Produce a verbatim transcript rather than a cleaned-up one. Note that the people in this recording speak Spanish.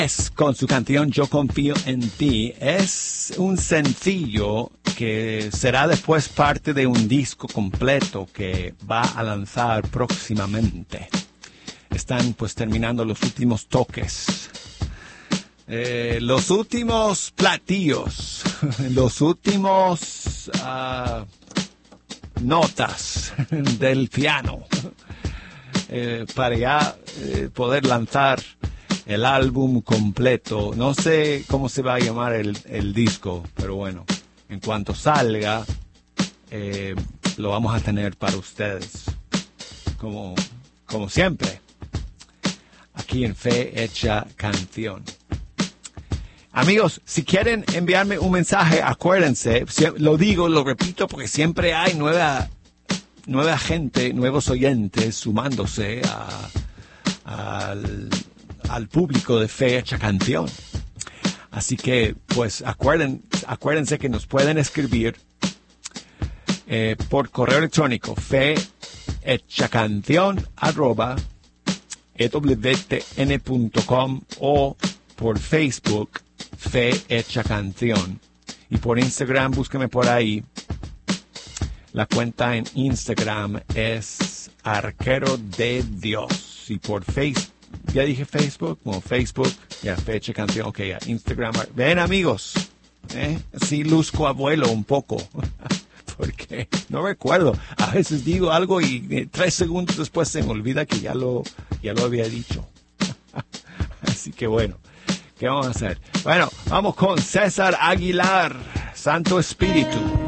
Es con su canción Yo Confío en Ti. Es un sencillo que será después parte de un disco completo que va a lanzar próximamente. Están pues terminando los últimos toques, eh, los últimos platillos, los últimos uh, notas del piano eh, para ya eh, poder lanzar el álbum completo. No sé cómo se va a llamar el, el disco, pero bueno, en cuanto salga, eh, lo vamos a tener para ustedes, como, como siempre, aquí en Fe Hecha Canción. Amigos, si quieren enviarme un mensaje, acuérdense, lo digo, lo repito, porque siempre hay nueva, nueva gente, nuevos oyentes sumándose a, al... al público de Fe Hecha Canción. Así que, pues, acuérden, acuérdense que nos pueden escribir eh, por correo electrónico fehechacanción arroba e w t n punto com o por Facebook Fe Hecha Canción. Y por Instagram, búsqueme por ahí. La cuenta en Instagram es Arquero de Dios. Y por Facebook, ya dije Facebook, como Facebook, ya Fe Hecha Canción, ok, ya Instagram. Ven, amigos, ¿eh? Sí luzco abuelo un poco, porque no recuerdo. A veces digo algo y eh, tres segundos después se me olvida que ya lo, ya lo había dicho. Así que bueno, ¿qué vamos a hacer? Bueno, vamos con César Aguilar, Santo Espíritu.